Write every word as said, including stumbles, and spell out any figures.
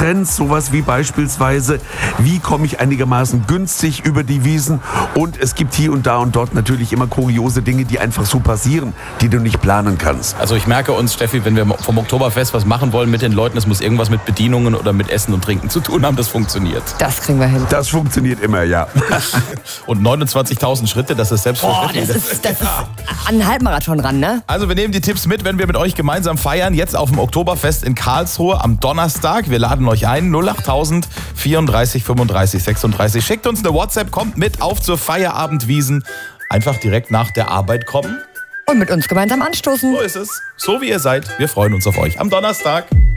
Trends, sowas wie beispielsweise, wie komme ich einigermaßen günstig über die Wiesn, und es gibt hier und da und dort natürlich immer kuriose Dinge, die einfach so passieren, die du nicht planen kannst. Also ich merke uns, Steffi, wenn wir vom Oktoberfest was machen wollen mit den Leuten, es muss irgendwas mit Bedienungen oder mit Essen und Trinken zu tun haben, das funktioniert. Das kriegen wir hin. Das funktioniert immer, ja. Und neunundzwanzigtausend Schritte, das ist Boah, selbstverständlich. das ist, das ist an einen Halbmarathon ran, ne? Also wir nehmen die Tipps mit, wenn wir mit euch gemeinsam feiern, jetzt auf dem Oktoberfest in Karlsruhe am Donnerstag. Wir laden euch ein, null acht tausend vierunddreißig fünfunddreißig sechsunddreißig. Schickt uns eine WhatsApp, kommt mit auf zur Feierabendwiesn. Einfach direkt nach der Arbeit kommen. Und mit uns gemeinsam anstoßen. So ist es. So wie ihr seid. Wir freuen uns auf euch am Donnerstag.